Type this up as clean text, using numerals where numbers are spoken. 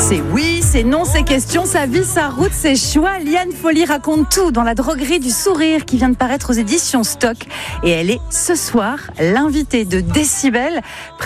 C'est oui, c'est non, c'est question, sa vie, sa route, ses choix. Liane Folly raconte tout dans La droguerie du sourire qui vient de paraître aux éditions Stock. Et elle est ce soir l'invitée de Décibel.